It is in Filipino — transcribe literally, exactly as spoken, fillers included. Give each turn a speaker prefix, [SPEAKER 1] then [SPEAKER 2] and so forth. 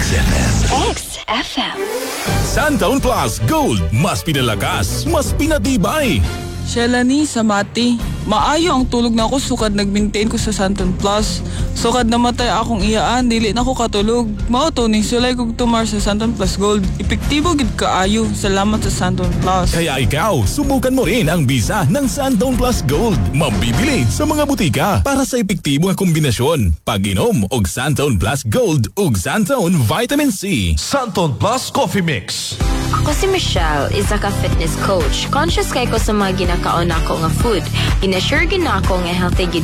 [SPEAKER 1] F M.
[SPEAKER 2] X F M.
[SPEAKER 3] Santaon Plus Gold. Mas pinalakas, mas pinatibay.
[SPEAKER 4] Shelani sa mati. Maayo ang tulog na ako sukad nag-maintain ko sa Santon Plus. Sukad namatay akong iyaan, dili na ko katulog. Mao to ning sulay kog tumar sa Santon Plus Gold. Epektibo gid kaayo. Salamat sa Santon Plus.
[SPEAKER 3] Kaya ikaw, subukan mo rin ang bisa ng Santaon Plus Gold. Mabibili sa mga butika para sa epektibo nga kombinasyon. Pag-inom og Santaon Plus Gold ug Santaon Vitamin C.
[SPEAKER 1] Santon Plus Coffee Mix.
[SPEAKER 2] Ako si Michelle, isa ka fitness coach. Conscious kay ko sa mga ginakaon ako nga food. Ina-sure gina ako nga healthy gid